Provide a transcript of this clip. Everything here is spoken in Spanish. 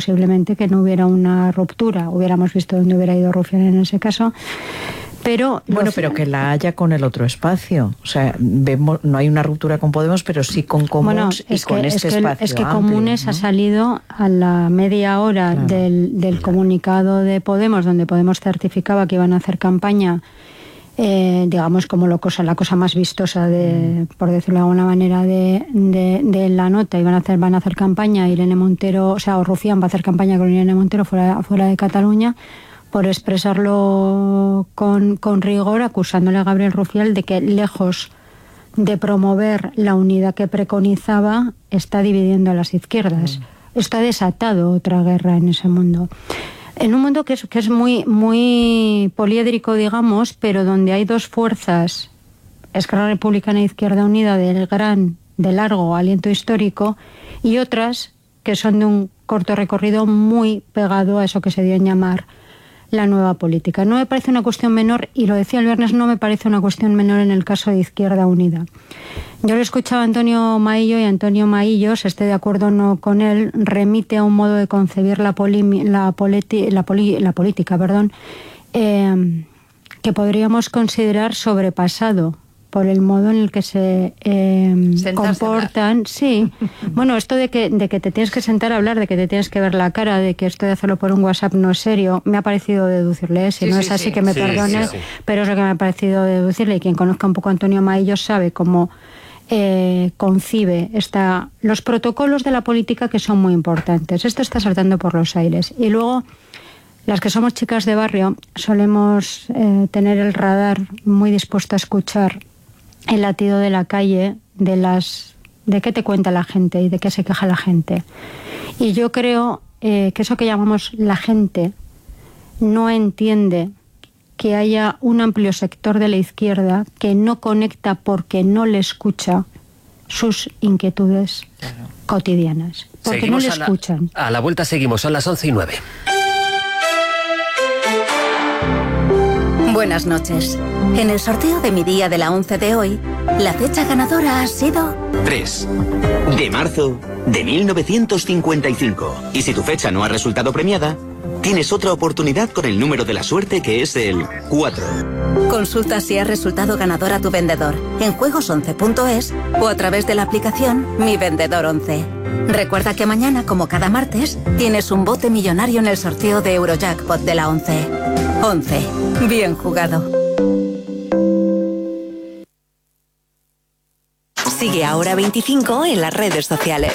posiblemente que no hubiera una ruptura. Hubiéramos visto dónde hubiera ido Rufián en ese caso. Pero pero que la haya con el otro espacio. O sea, vemos, no hay una ruptura con Podemos, pero sí con Comuns con este espacio. Es que amplio, Comunes, ¿no?, ha salido a la media hora del comunicado de Podemos, donde Podemos certificaba que iban a hacer campaña, digamos, como la cosa más vistosa por decirlo de alguna manera, de la nota. Van a hacer campaña Irene Montero, o Rufián va a hacer campaña con Irene Montero fuera de Cataluña, por expresarlo con rigor, acusándole a Gabriel Rufián de que, lejos de promover la unidad que preconizaba, está dividiendo a las izquierdas. Está desatado otra guerra en ese mundo. En un mundo que es muy, muy poliédrico, digamos, pero donde hay dos fuerzas, Esquerra Republicana e Izquierda Unida, de largo aliento histórico, y otras que son de un corto recorrido muy pegado a eso que se dio en llamar la nueva política. No me parece una cuestión menor, y lo decía el viernes, no me parece una cuestión menor en el caso de Izquierda Unida. Yo le escuchaba a Antonio Maillo, y Antonio Maillo, si esté de acuerdo o no con él, remite a un modo de concebir la política, que podríamos considerar sobrepasado por el modo en el que se comportan. Sí. Bueno, esto de que te tienes que sentar a hablar, de que te tienes que ver la cara, de que esto de hacerlo por un WhatsApp no es serio, me ha parecido deducirle. Si no es así, que me perdone, pero es lo que me ha parecido deducirle. Y quien conozca un poco a Antonio Maillo sabe cómo concibe los protocolos de la política, que son muy importantes. Esto está saltando por los aires. Y luego, las que somos chicas de barrio solemos tener el radar muy dispuesto a escuchar el latido de la calle, de qué te cuenta la gente y de qué se queja la gente. Y yo creo que eso que llamamos la gente no entiende que haya un amplio sector de la izquierda que no conecta porque no le escucha sus inquietudes cotidianas. Porque seguimos, no le escuchan. A la vuelta seguimos, son las 11:09. Buenas noches. En el sorteo de mi día de la 11 de hoy, la fecha ganadora ha sido 3 de marzo de 1955. Y si tu fecha no ha resultado premiada, tienes otra oportunidad con el número de la suerte, que es el 4. Consulta si ha resultado ganador a tu vendedor en juegos11.es o a través de la aplicación Mi Vendedor 11. Recuerda que mañana, como cada martes, tienes un bote millonario en el sorteo de Eurojackpot de la 11. 11. Bien jugado. Sigue Ahora 25 en las redes sociales.